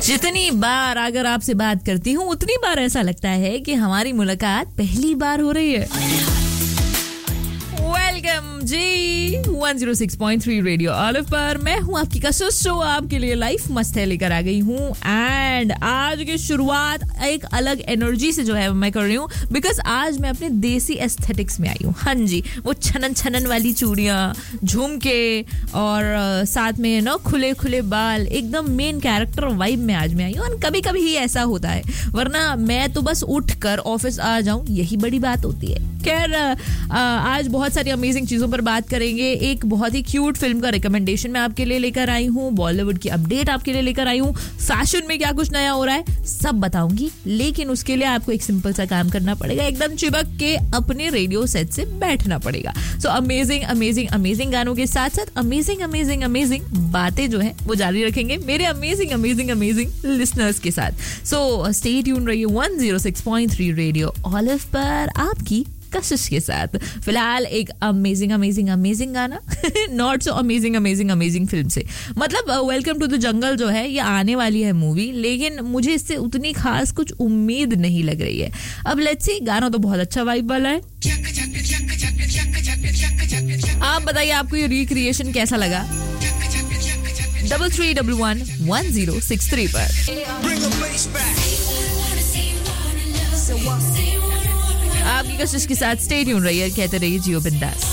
जितनी बार अगर आपसे बात करती हूँ उतनी बार ऐसा लगता है कि हमारी मुलाकात पहली बार हो रही है। वेलकम जी 106.3 रेडियो ऑलिव पर मैं हूँ आपकी कसुस शो आपके लिए लाइफ मस्त है लेकर आ गई हूँ एंड आज की शुरुआत एक अलग एनर्जी से जो है मैं कर रही हूँ बिकॉज आज मैं अपने देसी एस्थेटिक्स में आई हूँ। हाँ जी, वो छनन छनन वाली चूड़ियाँ, झुमके और साथ में ना खुले खुले बाल, एकदम मेन कैरेक्टर वाइब में आज मैं आई हूँ। कभी कभी ही ऐसा होता है, वरना मैं तो बस उठकर ऑफिस आ जाऊँ यही बड़ी बात होती है। खैर आज बहुत सारी अमेजिंग चीजों पर बात करेंगे। एक बहुत ही क्यूट फिल्म का रिकमेंडेशन मैं आपके लिए लेकर आई हूँ, बॉलीवुड की अपडेट आपके लिए लेकर आई हूँ, फैशन में क्या कुछ नया हो रहा है सब बताऊंगी। लेकिन उसके लिए आपको एक सिंपल सा काम करना पड़ेगा, एकदम चिपक के अपने रेडियो सेट से बैठना पड़ेगा। सो अमेजिंग अमेजिंग अमेजिंग गानों के साथ साथ अमेजिंग अमेजिंग अमेजिंग बातें जो है वो जारी रखेंगे मेरे अमेजिंग अमेजिंग अमेजिंग लिसनर्स के साथ। सो स्टे ट्यून रहिए 106.3 रेडियो ऑलिव पर आपकी कशिश के साथ। फिलहाल एक अमेजिंग अमेजिंग अमेजिंग गाना not so amazing amazing amazing film से, मतलब वेलकम टू द जंगल जो है ये आने वाली है मूवी, लेकिन मुझे इससे उतनी खास कुछ उम्मीद नहीं लग रही है। अब लेट्स सी, गाना तो बहुत अच्छा वाइब वाला है। आप बताइए आपको ये रिक्रिएशन कैसा लगा? 33111063 पर आपकी कशिश के साथ स्टे ट्यून रहिए, कहते रहिए जियो बिंदास।